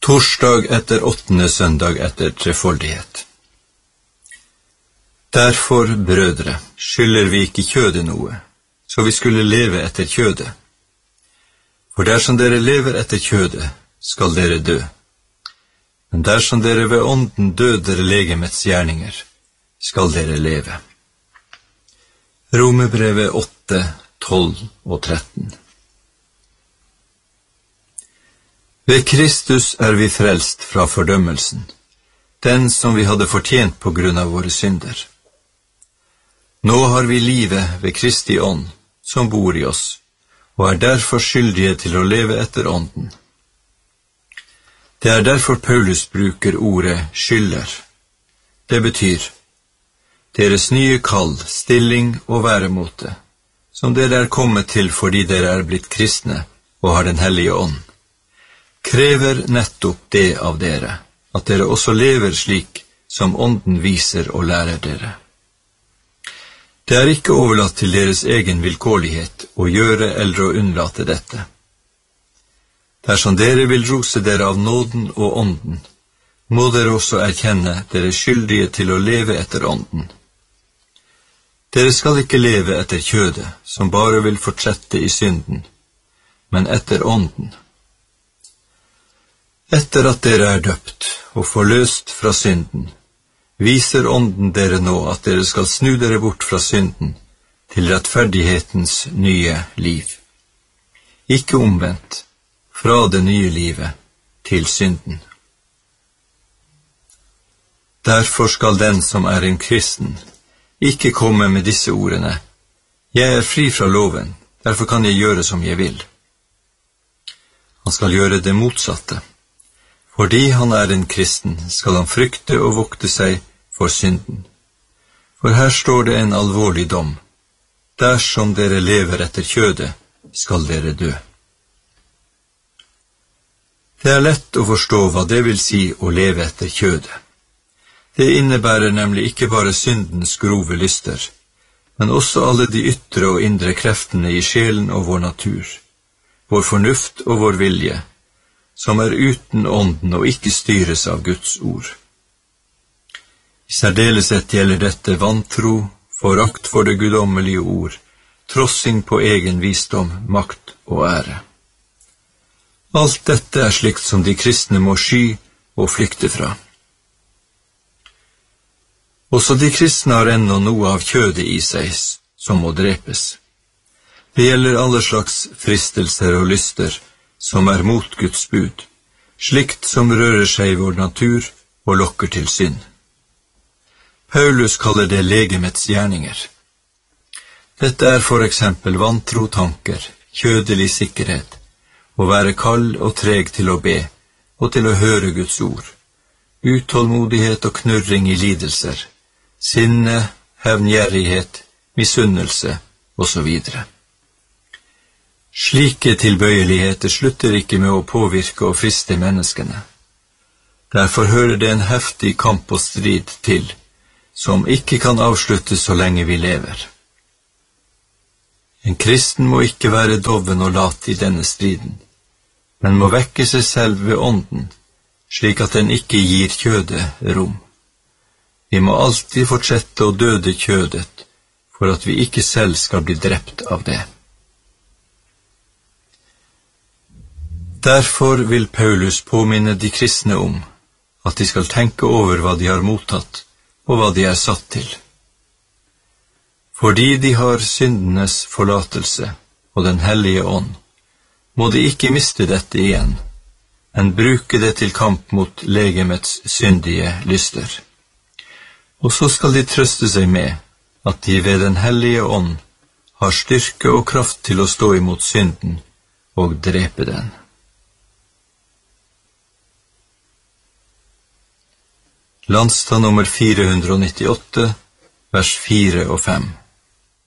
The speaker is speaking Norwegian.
Torsdag etter 8. søndag etter trefoldighet. Derfor, brødre, skylder vi ikke kjødet noe, så vi skulle leve etter kjødet. For dersom dere lever etter kjødet, skal dere dø. Men dersom dere ved ånden døder legemets gjerninger, skal dere leve. Romerbrevet 8, 12 og 13. Ved Kristus er vi frelst fra fordømmelsen, den som vi hadde fortjent på grunn av våre synder. Nå har vi livet ved Kristi ånd, som bor i oss, og er derfor skyldige til å leve etter ånden. Det er derfor Paulus bruker ordet skylder. Det betyr deres nye kall, stilling og væremåte, som dere er kommet til fordi dere er blitt kristne og har den hellige ånd, krever nettopp det av dere, at dere også lever slik som ånden viser og lærer dere. Det er ikke overlatt til deres egen vilkårlighet å gjøre eller å unnlate dette. Dersom dere vil rose dere av nåden og ånden, må dere også erkjenne dere skyldige til å leve etter ånden. Dere skal ikke leve etter kjødet, som bare vil fortsette i synden, men etter ånden. Etter at dere er døpt og forløst fra synden, viser ånden dere nå at dere skal snu dere bort fra synden til rettferdighetens nye liv. Ikke omvendt, fra det nye livet til synden. Derfor skal den som er en kristen ikke komme med disse ordene: jeg er fri fra loven, derfor kan jeg gjøre som jeg vil. Han skal gjøre det motsatte. Fordi han er en kristen, skal han frykte og vokte seg for synden. For her står det en alvorlig dom: dersom dere lever etter kjødet, skal dere dø. Det er lett å forstå hva det vil si å leve etter kjødet. Det innebærer nemlig ikke bare syndens grove lyster, men også alle de ytre og indre kreftene i sjelen og vår natur, vår fornuft og vår vilje, som er uten ånden og ikke styres av Guds ord. I særdeleshet gjelder dette vantro, forakt for det guddommelige ord, trossing på egen visdom, makt og ære. Alt dette er slikt som de kristne må sky og flykte fra. Også de kristne har ennå noe av kjødet i seg som må drepes. Det gjelder alle slags fristelser og lyster som er mot Guds bud, slikt som rører seg i vår natur og lokker til synd. Paulus kaller det legemets gjerninger. Dette er for eksempel vantro tanker, kjødelig sikkerhet, å være kald og treg til å be og til å høre Guds ord, utålmodighet og knurring i lidelser, sinne, hevngjerrighet, misunnelse osv. Slike tilbøyeligheter slutter ikke med å påvirke og friste menneskene. Derfor hører det en heftig kamp og strid til, som ikke kan avsluttes så lenge vi lever. En kristen må ikke være doven og lat i denne striden, men må vekke seg selv ved ånden, slik at den ikke gir kjødet rom. Vi må alltid fortsette å døde kjødet, for at vi ikke selv skal bli drept av det. Derfor vil Paulus påminne de kristne om at de skal tenke over hva de har mottatt, og hva de er satt til. Fordi de har syndenes forlatelse og den hellige ånd, må de ikke miste dette igjen, men bruke det til kamp mot legemets syndige lyster. Og så skal de trøste seg med at de ved den hellige ånd har styrke og kraft til å stå imot synden og drepe den. Landstad nummer 498, vers 4 og 5.